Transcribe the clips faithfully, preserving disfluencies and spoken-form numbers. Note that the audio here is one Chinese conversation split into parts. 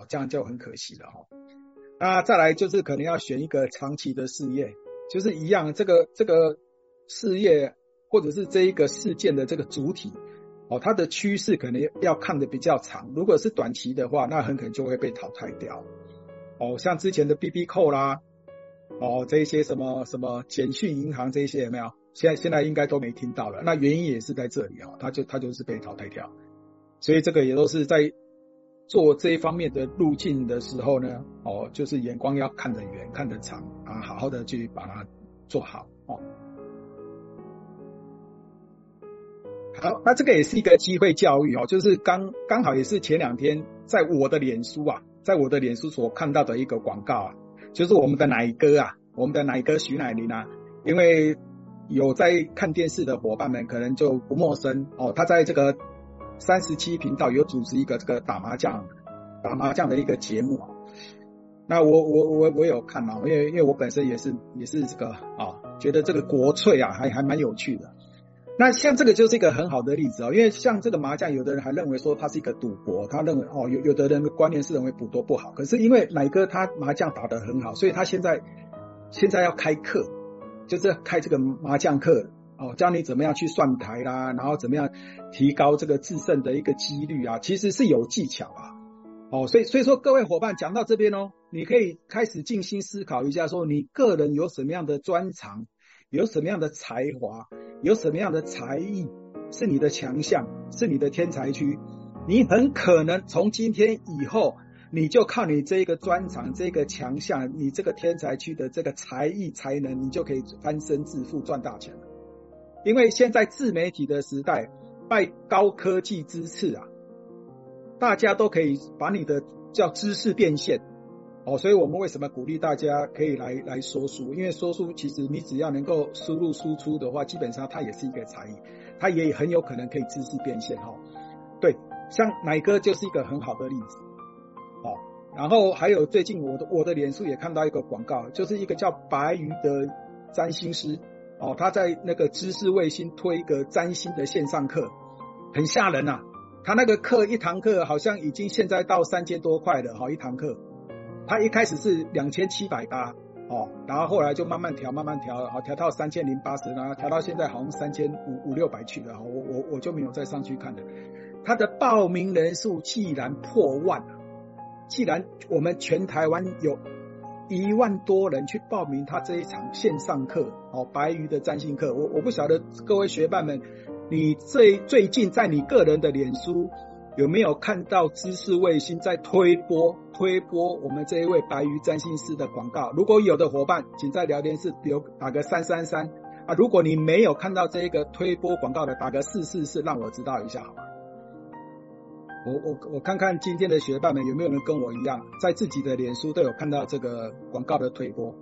这样就很可惜了哈。那再来就是可能要选一个长期的事业，就是一样，这个这个事业或者是这一个事件的这个主体哦，它的趋势可能要看得比较长，如果是短期的话，那很可能就会被淘汰掉。哦，像之前的 B B 扣啦，哦，这一些什么什么简讯银行这一些有没有？现在现在应该都没听到了。那原因也是在这里哦，它就它就是被淘汰掉。所以这个也都是在做这一方面的路径的时候呢，哦，就是眼光要看得远、看得长啊，好好的去把它做好哦。好，那这个也是一个机会教育哦，就是刚刚好也是前两天在我的脸书啊，在我的脸书所看到的一个广告啊，就是我们的奶哥啊，我们的奶哥徐乃麟啊，因为有在看电视的伙伴们可能就不陌生哦，他在这个三十七频道有主持一个这个打麻将打麻将的一个节目啊。那我我我我有看啊，因为因为我本身也是也是这个啊，觉得这个国粹啊还还蛮有趣的。那像这个就是一个很好的例子哦，因为像这个麻将，有的人还认为说它是一个赌博，他认为哦，有有的人的观念是认为赌博不好，可是因为乃哥他麻将打得很好，所以他现在现在要开课，就是开这个麻将课哦，教你怎么样去算台啦，然后怎么样提高这个制胜的一个几率啊，其实是有技巧啊。哦，所以所以说各位伙伴讲到这边哦，你可以开始静心思考一下，说你个人有什么样的专长，有什么样的才华，有什么样的才艺是你的强项，是你的天才区，你很可能从今天以后，你就靠你这个专长、这个强项、你这个天才区的这个才艺才能，你就可以翻身致富赚大钱了。因为现在自媒体的时代，拜高科技之赐啊，大家都可以把你的叫知识变现哦，所以我们为什么鼓励大家可以来来说书？因为说书其实你只要能够输入输出的话，基本上它也是一个才艺，它也很有可能可以知识变现哈、哦。对，像乃哥就是一个很好的例子哦。然后还有最近我的我的脸书也看到一个广告，就是一个叫白鱼的占星师哦，他在那个知识卫星推一个占星的线上课，很吓人啊。他那个课一堂课好像已经现在到三千多块了，好一堂课。他一开始是两千七百八哦，然后后来就慢慢调，慢慢调，好调到三千零八十，然后调到现在好像三千五五六百去了，我我我就没有再上去看了。他的报名人数既然破万，既然我们全台湾有一万多人去报名他这一场线上课哦，白鱼的占星课，我我不晓得各位学伴们。你最最近在你个人的脸书有没有看到知识卫星在推播推播我们这一位白鱼占星师的广告？如果有的伙伴，请在聊天室留打个三三三啊！如果你没有看到这个推播广告的，打个四四四，让我知道一下好吗？我我我看看今天的学伴们有没有人跟我一样，在自己的脸书都有看到这个广告的推播。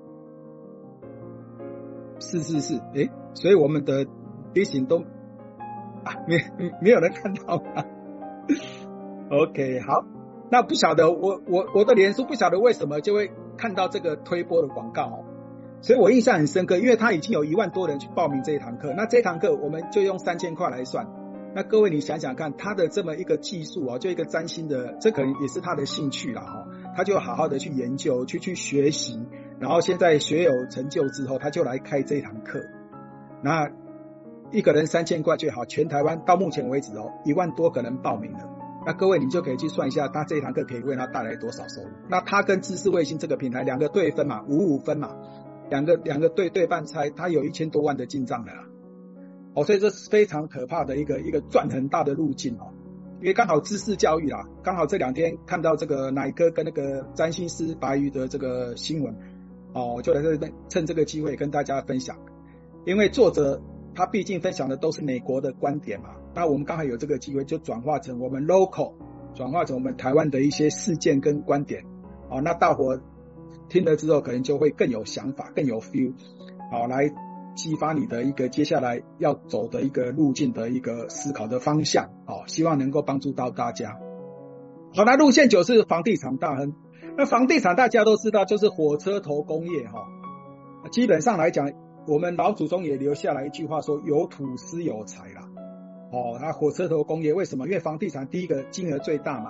四四四，诶，所以我们的提醒都啊，没没有人看到吗？OK， 好，那不晓得我我我的脸书不晓得为什么就会看到这个推播的广告哦，所以我印象很深刻，因为他已经有一万多人去报名这一堂课，那这堂课我们就用三千块来算，那各位你想想看，他的这么一个技术啊，就一个占星的，这可能也是他的兴趣啦哈，他就好好的去研究，去去学习，然后现在学有成就之后，他就来开这堂课，那。一个人三千块最好，全台湾到目前为止哦，一万多个人报名了。那各位你就可以去算一下，他这一堂课可以为他带来多少收入。那他跟知识卫星这个平台两个对分嘛，五五分嘛，两个两个对对半拆，他有一千多万的进账了啦。哦，所以这是非常可怕的一个一个赚很大的路径哦。因为刚好知识教育啦，刚好这两天看到这个乃哥跟那个占星师白鱼的这个新闻哦，就来这边趁这个机会跟大家分享，因为作者。他毕竟分享的都是美国的观点嘛，那我们刚好有这个机会就转化成我们 local， 转化成我们台湾的一些事件跟观点，哦，那大伙听了之后可能就会更有想法，更有 feel， 好，来激发你的一个接下来要走的一个路径的一个思考的方向，哦，希望能够帮助到大家。好，那路线九是房地产大亨，那房地产大家都知道就是火车头工业哈、哦，基本上来讲。我们老祖宗也留下来一句话说有土斯有财啦，哦，那火车头工业为什么？因为房地产第一个金额最大嘛，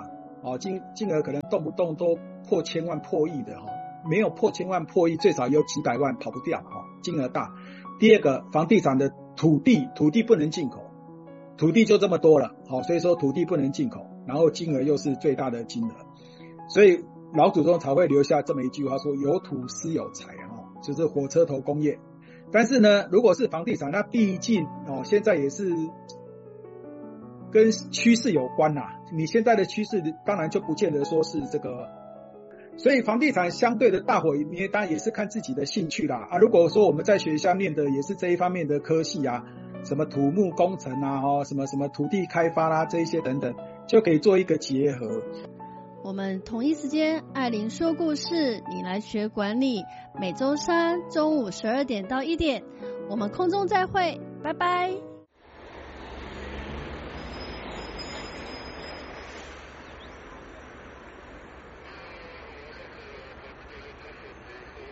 哦，金金额可能动不动都破千万破亿的哈、哦，没有破千万破亿，最少有几百万跑不掉哈、哦，金额大。第二个，房地产的土地，土地不能进口，土地就这么多了，好、哦，所以说土地不能进口，然后金额又是最大的金额，所以老祖宗才会留下这么一句话说有土斯有财哈、哦，就是火车头工业。但是呢，如果是房地产，那毕竟哦，现在也是跟趋势有关啦。你现在的趋势当然就不见得说是这个，所以房地产相对的大伙你当然也是看自己的兴趣啦啊。如果说我们在学校念的也是这一方面的科系啊，什么土木工程啊，哦，什么什么土地开发啦、啊，这一些等等，就可以做一个结合。 我们同一时间，艾琳说故事，你来学管理，每周三中午十二点到一点，我们空中再会，拜拜。